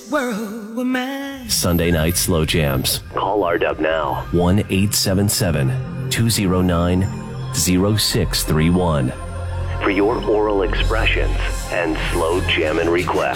world were mine. Sunday night slow jams. Call RDub now. 1-877-209-0631 for your oral expressions and slow jammin' requests.